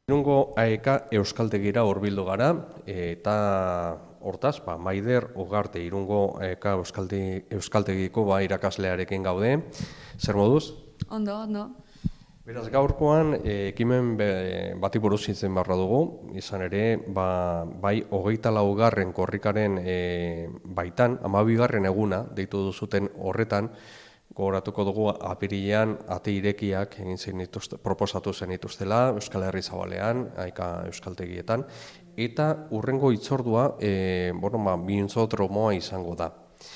Irungo AEK Euskaltegira hurbildu gara eta hortaz, Maider Ugarte Irungo AEK Euskaltegiko irakaslearekin gaude. Zer moduz? Ondo, ondo. Beraz, gaurkoan ekimen bati buruz hitz egin beharra dugu, izan ere, bai 24. korrikaren baitan, 12. eguna deitu duzuten horretan, gogoratuko dugu apirilean ate irekiak proposatu zenituztela Euskal Herri Zabalean, AEK Euskaltegietan, eta hurrengo hitzordua mintzodromoa izango da.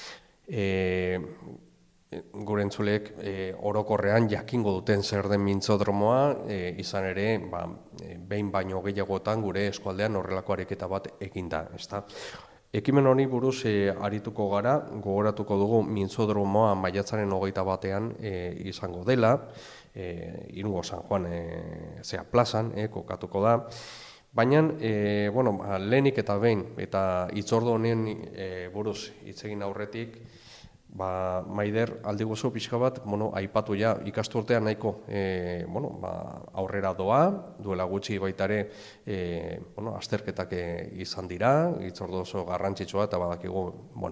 Gure entzuleek orokorrean jakingo duten zer den mintzodromoa, izan ere, behin baino gehiagotan gure eskualdean horrelako ariketa bat eginda, ezta? Ekimen honi buruz arituko gara, gogoratuko dugu mintzodromoa maiatzaren 21 izango dela, Irungo San Juan plazan kokatuko da. Baina, lehenik eta behin, eta hitzordu honen buruz hitz egin aurretik, Maider aldi gozo pixka bat, aipatu ja ikasturtean nahiko aurrera doa, duela gutxi baita ere azterketak izan dira, hitzordu oso garrantzitsua eta badakigu,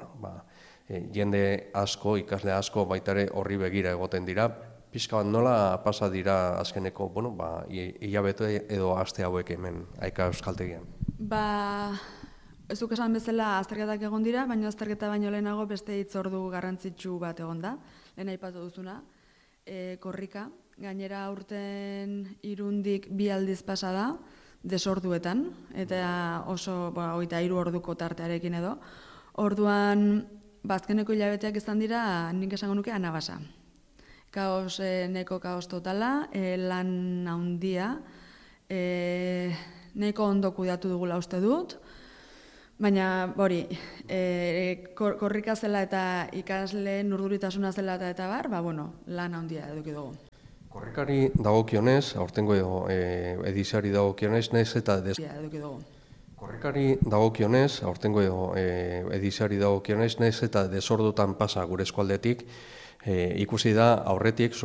jende asko, ikasle asko baita ere horri begira egoten dira, pixka bat nola pasa dira azkeneko, hilabete edo aste hauek hemen AEK Euskaltegian? Ez duk esan bezala azterketak egon dira, baina azterketa baino lehenago beste hitzordu garrantzitsu bat egon da. Lehen aipatu duzuna, korrika. Gainera aurten Irundik 2 aldiz pasa da, desorduetan, eta oso 23 orduko tartearekin edo. Orduan, azkeneko hilabeteak izan dira, nik esango nuke anabasa. Neko kaos totala, lan handia, neko ondo kudeatu dugula uste dut, baina, korrika zela eta ikasleen urduritasuna zela eta lan handia eduki dugu. Korrikari dagokionez, aurtengo edizioari dagokionez, nahiz eta desordutan pasa gure eskualdetik, ikusi da aurretik